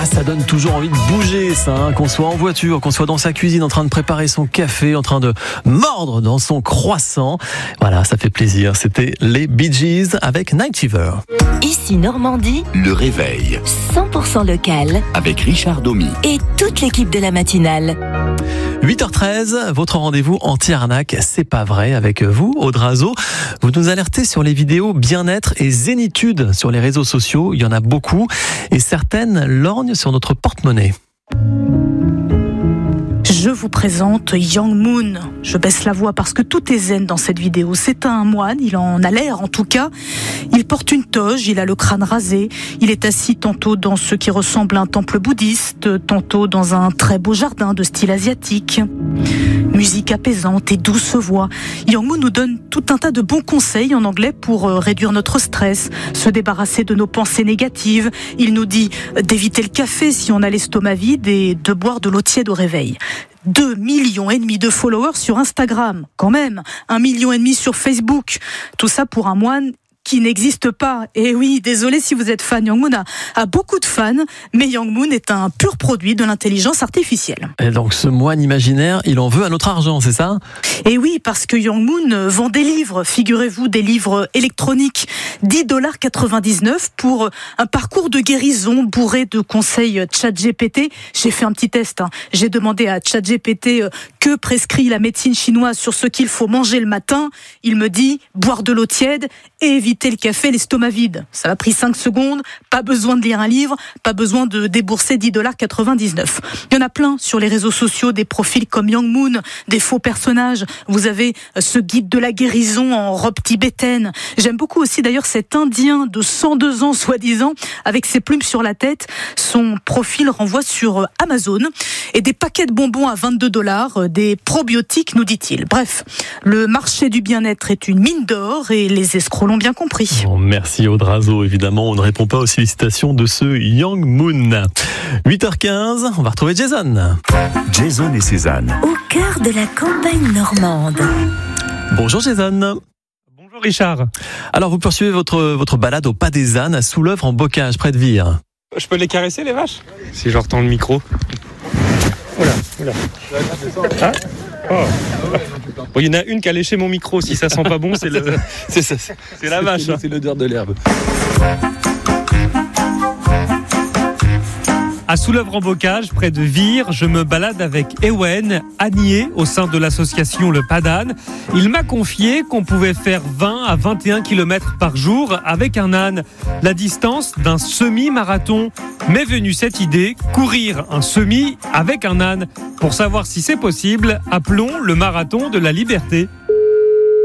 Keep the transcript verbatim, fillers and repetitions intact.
Ça donne toujours envie de bouger, ça, hein, qu'on soit en voiture, qu'on soit dans sa cuisine en train de préparer son café, en train de mordre dans son croissant. Voilà, ça fait plaisir. C'était les Bee Gees avec Night Fever. Ici Normandie, Le réveil cent pour cent local avec Richard Domy et toute l'équipe de la matinale. huit heures treize, votre rendez-vous anti-arnaque, c'est pas vrai, avec vous, Audrazo. Vous nous alertez sur les vidéos bien-être et zénitude sur les réseaux sociaux. Il y en a beaucoup et certaines lorgnent sur notre porte-monnaie. Je vous présente Yang Moon. Je baisse la voix parce que tout est zen dans cette vidéo. C'est un moine, il en a l'air en tout cas. Il porte une toge, il a le crâne rasé. Il est assis tantôt dans ce qui ressemble à un temple bouddhiste, tantôt dans un très beau jardin de style asiatique. Musique apaisante et douce voix. Yang Moon nous donne tout un tas de bons conseils en anglais pour réduire notre stress, se débarrasser de nos pensées négatives. Il nous dit d'éviter le café si on a l'estomac vide et de boire de l'eau tiède au réveil. Deux millions et demi de followers sur Instagram, quand même. Un million et demi sur Facebook. Tout ça pour un moine qui n'existe pas. Et oui, désolé si vous êtes fan. Yang Moon a, a beaucoup de fans, mais Yang Moon est un pur produit de l'intelligence artificielle. Et donc ce moine imaginaire, il en veut à notre argent, c'est ça ? Et oui, parce que Yang Moon vend des livres, figurez-vous, des livres électroniques, dix dollars quatre-vingt-dix-neuf pour un parcours de guérison bourré de conseils ChatGPT. J'ai fait un petit test, hein. J'ai demandé à ChatGPT que prescrit la médecine chinoise sur ce qu'il faut manger le matin. Il me dit boire de l'eau tiède et éviter le café, l'estomac vide. Ça m'a pris cinq secondes, pas besoin de lire un livre, pas besoin de débourser dix dollars quatre-vingt-dix-neuf. Il y en a plein sur les réseaux sociaux, des profils comme Yang Moon, des faux personnages. Vous avez ce guide de la guérison en robe tibétaine. J'aime beaucoup aussi d'ailleurs cet Indien de cent deux ans, soi-disant, avec ses plumes sur la tête. Son profil renvoie sur Amazon. Et des paquets de bonbons à vingt-deux dollars, des probiotiques, nous dit-il. Bref, le marché du bien-être est une mine d'or et les escrocs l'ont bien compris. Bon, merci Audrazo, évidemment, on ne répond pas aux sollicitations de ce Yang Moon. huit heures quinze, on va retrouver Jason. Jason et Cézanne. Au cœur de la campagne normande. Bonjour Jason. Bonjour Richard. Alors vous poursuivez votre, votre balade au Pas des Ânes à Soulœuvre en Bocage, près de Vire. Je peux les caresser les vaches ? Si je retends le micro. Oula, oula. Ah, oh. Bon, il y en a une qui a léché mon micro. Si ça sent pas bon, c'est, le... c'est, ça, c'est la vache. C'est, c'est l'odeur de l'herbe. À Soulœuvre-en-Bocage, près de Vire, je me balade avec Ewen, ânier au sein de l'association Le Pas d'Âne. Il m'a confié qu'on pouvait faire vingt à vingt et un kilomètres par jour avec un âne, la distance d'un semi-marathon. M'est venue cette idée, courir un semi avec un âne. Pour savoir si c'est possible, appelons le marathon de la liberté.